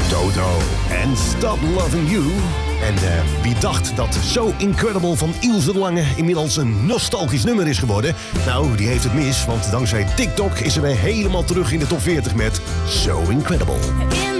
Toto en Stop Loving You. En wie dacht dat So Incredible van Ilse de Lange inmiddels een nostalgisch nummer is geworden? Nou, die heeft het mis, want dankzij TikTok is ze weer helemaal terug in de top 40 met So Incredible.